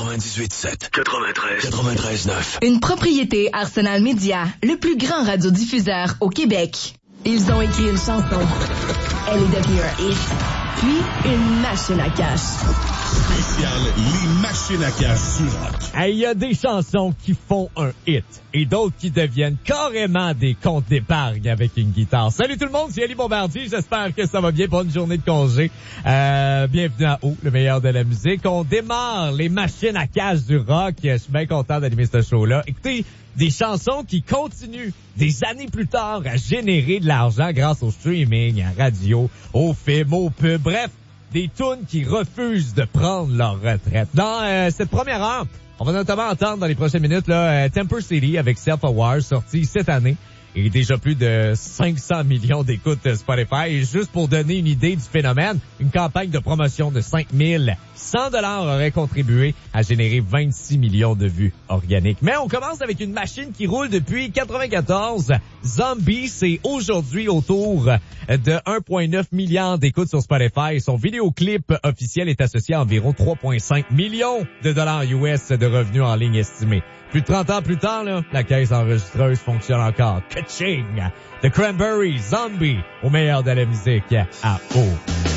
98.7, 93.9. Une propriété Arsenal Media, le plus grand radiodiffuseur au Québec. Ils ont écrit une chanson. Elle est devenue un hit. Puis, une machine à cash. Spécial les machines à cash sur Rock. Il y a des chansons qui font un hit et d'autres qui deviennent carrément des comptes d'épargne avec une guitare. Salut tout le monde, c'est Ali Bombardier. J'espère que ça va bien. Bonne journée de congé. Bienvenue à O, le meilleur de la musique. On démarre les machines à cash du rock. Je suis bien content d'animer ce show-là. Écoutez, des chansons qui continuent des années plus tard à générer de l'argent grâce au streaming, à la radio, aux films, aux pubs, bref, des tunes qui refusent de prendre leur retraite. Dans cette première heure, on va notamment entendre dans les prochaines minutes Temper City avec Self-Aware, sorti cette année. Et déjà plus de 500 millions d'écoutes Spotify. Et juste pour donner une idée du phénomène, une campagne de promotion de 5100 $ aurait contribué à générer 26 millions de vues organiques. Mais on commence avec une machine qui roule depuis 94. Zombie, c'est aujourd'hui autour de 1,9 milliard d'écoutes sur Spotify. Son vidéoclip officiel est associé à environ 3,5 millions de dollars US de revenus en ligne estimés. Plus de 30 ans plus tard, là, la caisse enregistreuse fonctionne encore. Ka-ching! The Cranberries, Zombie, au meilleur de la musique à O.